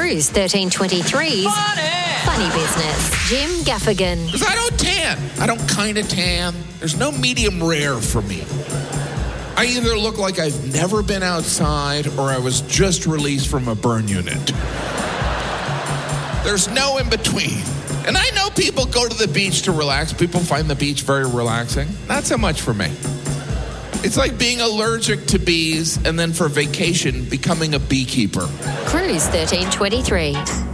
Cruise 1323's Funny Business. Jim Gaffigan. Because I don't tan. I don't kind of tan. There's no medium rare for me. I either look like I've never been outside or I was just released from a burn unit. There's no in between. And I know people go to the beach to relax. People find the beach very relaxing. Not so much for me. It's like being allergic to bees and then for vacation becoming a beekeeper. Cruise 1323.